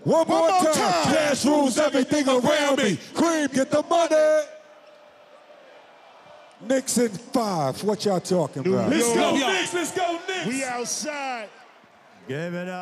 One more time. Cash rules everything around me. Cream, get the money. Knicks in 5. What y'all talking about? Let's go, Knicks. Let's go, Knicks. We outside. Give it up.